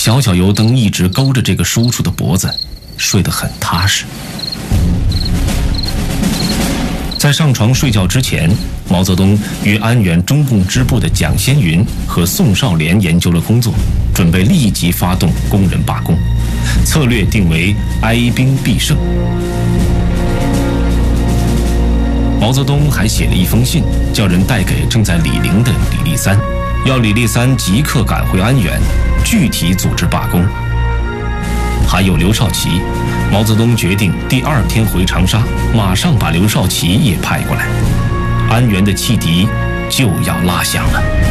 小小油灯一直勾着这个叔叔的脖子，睡得很踏实。在上床睡觉之前，毛泽东与安源中共支部的蒋先云和宋少莲研究了工作，准备立即发动工人罢工，策略定为哀兵必胜。毛泽东还写了一封信，叫人带给正在李陵的李立三，要李立三即刻赶回安源，具体组织罢工。还有刘少奇，毛泽东决定第2天回长沙，马上把刘少奇也派过来。安源的汽笛就要拉响了。